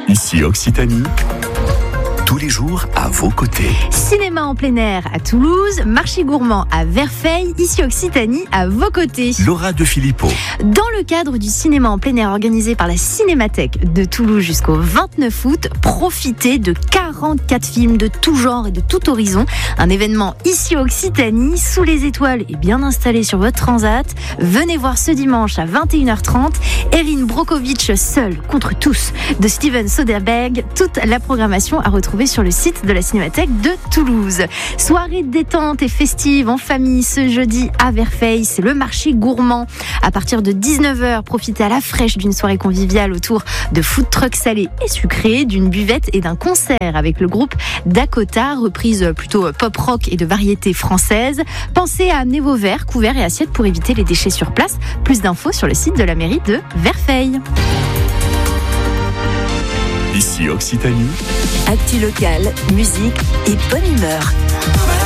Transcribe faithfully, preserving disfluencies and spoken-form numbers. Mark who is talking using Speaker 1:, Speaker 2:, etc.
Speaker 1: Ici Occitanie, tous les jours à vos côtés.
Speaker 2: Cinéma en plein air à Toulouse, marché gourmand à Verfeil, ici Occitanie à vos côtés.
Speaker 1: Laura De Filippo.
Speaker 2: Dans le cadre du cinéma en plein air organisé par la Cinémathèque de Toulouse jusqu'au vingt-neuf août, profitez de quarante-quatre films de tout genre et de tout horizon. Un événement ici Occitanie, sous les étoiles et bien installé sur votre transat. Venez voir ce dimanche à vingt et une heures trente Erin Brockovich, Seul contre tous de Steven Soderbergh. Toute la programmation à retrouver sur le site de la Cinémathèque de Toulouse. Soirée de détente et festive en famille ce jeudi à Verfeil, c'est le marché gourmand. À partir de dix-neuf heures, profitez à la fraîche d'une soirée conviviale autour de food trucks salés et sucrés, d'une buvette et d'un concert avec le groupe Dakota, reprise plutôt pop rock et de variété française. Pensez à amener vos verres, couverts et assiettes pour éviter les déchets sur place. Plus d'infos sur le site de la mairie de Verfeil.
Speaker 1: Ici Occitanie.
Speaker 3: Actu locale, musique et bonne humeur.